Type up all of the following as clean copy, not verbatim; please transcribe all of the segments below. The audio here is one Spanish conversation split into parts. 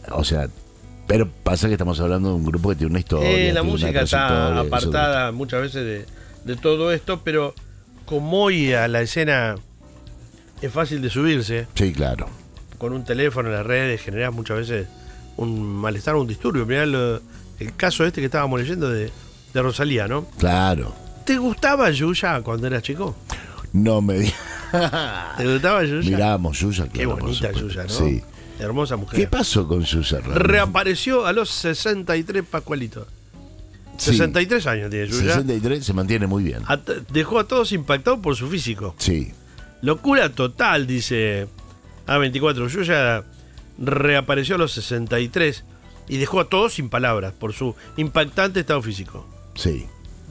O sea, pero pasa que estamos hablando de un grupo que tiene una historia. La tiene música una está trayectoria, apartada muchas veces de todo esto, pero como hoy a la escena es fácil de subirse, Sí, claro. con un teléfono en las redes generás muchas veces un malestar o un disturbio. Mirá el caso este que estábamos leyendo de Rosalía, ¿no? Claro. ¿Te gustaba Yuya cuando eras chico? No me di. ¿Te gustaba Yuya? Miramos Yuya, claro. Qué por bonita supuesto. Yuya, ¿no? Sí. Hermosa mujer. ¿Qué pasó con Yuya? realmente? Reapareció a los 63, Pascualito. Sí. 63 años tiene Yuya. 63 se mantiene muy bien. Dejó a todos impactados por su físico. Sí. Locura total, dice A24. Yuya reapareció a los 63 y dejó a todos sin palabras por su impactante estado físico. Sí.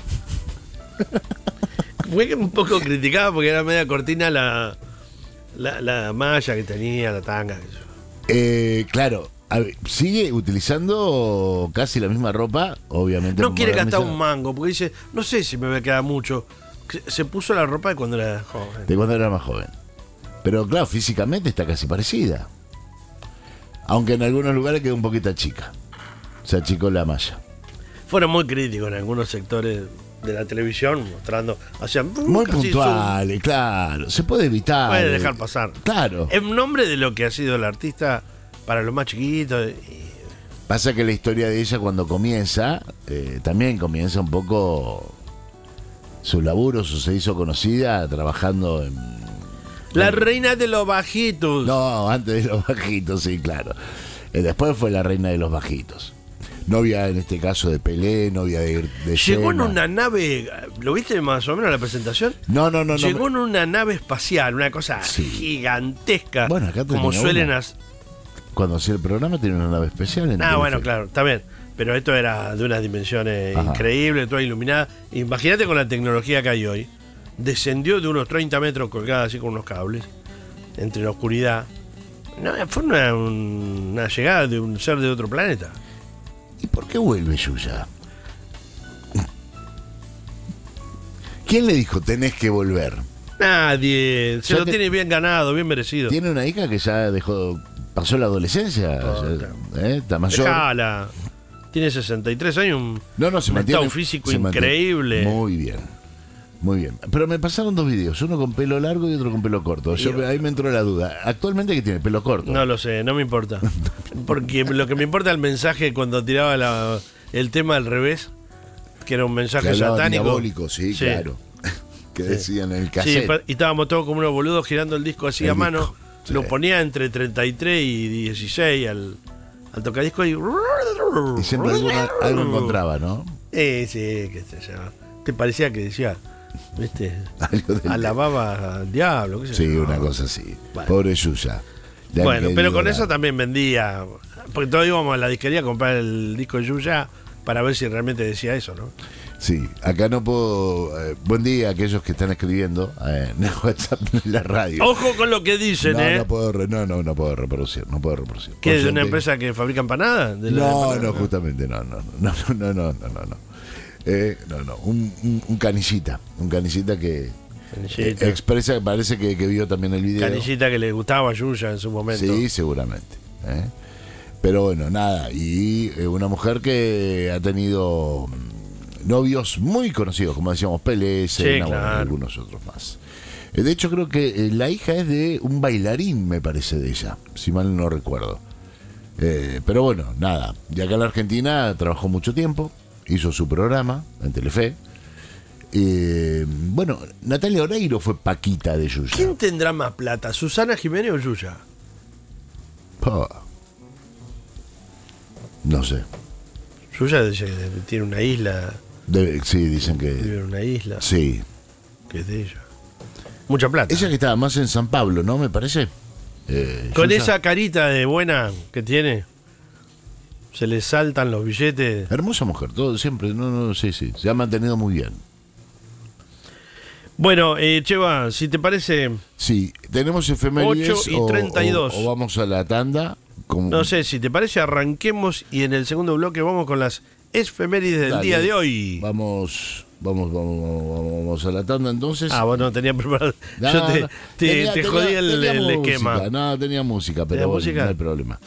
Fue un poco criticada porque era media cortina la malla que tenía, la tanga. Claro. A ver, sigue utilizando casi la misma ropa, obviamente. No quiere gastar modernizada. un mango porque dice, no sé si me va a quedar mucho. Se puso la ropa de cuando era joven. De cuando era más joven. Pero claro, físicamente está casi parecida. Aunque en algunos lugares quedó un poquito chica. Se achicó la malla. Fueron muy críticos en algunos sectores de la televisión, mostrando, hacían Muy casi puntuales, claro. Se puede evitar. puede dejar pasar. Claro. En nombre de lo que ha sido el artista para los más chiquitos. Pasa que la historia de ella cuando comienza, también comienza un poco su laburo, se hizo conocida trabajando en... La reina de los bajitos. No, antes de los bajitos, sí, claro. Después fue la reina de los bajitos. Novia, en este caso, de Pelé, novia de Llegó en Senna. una nave, ¿lo viste más o menos la presentación? No. Llegó en una nave espacial, una cosa Sí. gigantesca. Bueno, acá tenía como suelen una. hacer. Cuando hacía el programa tenía una nave especial en Telefe. Bueno, claro, está bien. Pero esto era de unas dimensiones Ajá. increíbles, toda iluminada. Imagínate con la tecnología que hay hoy. Descendió de unos 30 metros colgada así con unos cables, entre la oscuridad. No, fue una llegada de un ser de otro planeta. ¿Y por qué vuelve Yuya? ¿Quién le dijo tenés que volver? Nadie. Se Ya lo que- tiene bien ganado, bien merecido. ¿Tiene una hija que ya pasó la adolescencia? Oh, Ya, ¿está mayor? Dejala. Tiene 63 años, un No, se un mantiene. estado físico se mantiene. increíble. Muy bien. Muy bien. Pero me pasaron dos videos, uno con pelo largo y otro con pelo corto. Ahí me entró la duda. Actualmente que tiene pelo corto. No lo sé, no me importa. Porque lo que me importa es el mensaje cuando tiraba el tema al revés, que era un mensaje Que hablaba satánico. diabólico, sí, claro. Que decían en el Sí, cassette. y estábamos todos como unos boludos girando el disco así El a mano. disco, sí. Lo ponía entre 33 y 16 al tocadisco y... Y siempre algo encontraba, ¿no? Sí, qué sé yo. Te parecía que decía, ¿viste? Algo del- Alababa al diablo, qué sé Sí, yo. una cosa así. Bueno. Pobre Yuya. Le han Bueno, pero querido con dar. eso también vendía. Porque todos íbamos a la disquería a comprar el disco de Yuya para ver si realmente decía eso, ¿no? Sí, acá no puedo. Buen día a aquellos que están escribiendo en el WhatsApp de la radio. Ojo con lo que dicen, no, ¿eh? no puedo reproducir. No puedo reproducir. ¿Qué Por es de una suerte- empresa que fabrica empanadas? ¿De la No, empanada? no, justamente, no. No. Un canillita. Un canillita que Canillita. expresa, parece que vio también el video. Canillita que le gustaba a Yuya en su momento. Sí, seguramente. Pero bueno, nada. Y una mujer que ha tenido novios muy conocidos, como decíamos, Pelé, Senna, bueno, claro. algunos otros más. De hecho, creo que la hija es de un bailarín, me parece, de ella, si mal no recuerdo. Pero bueno, nada. Y acá en la Argentina trabajó mucho tiempo, hizo su programa en Telefe. Bueno, Natalia Oreiro fue Paquita de Yuya. ¿Quién tendrá más plata, Susana Jiménez o Yuya? Pa. No sé. Yuya dice que tiene una isla, Sí, dicen que. vive en una isla Sí. que es de ella. Mucha plata. Ella que estaba más en San Pablo, ¿no? Me parece. Con Yuya. esa carita de buena que tiene, se le saltan los billetes. Hermosa mujer, todo siempre. No, sí. Se ha mantenido muy bien. Bueno, Cheva, si te parece, Sí, tenemos efemérides 8:32. o vamos a la tanda. no sé, si te parece, arranquemos y en el segundo bloque vamos con las efemérides del Dale. día de hoy. Vamos a la tanda entonces. Ah, vos no tenías preparado. No, Yo no. te jodí el tenía música. esquema. No, tenía música, pero ¿Tenía bueno, música? no hay problema.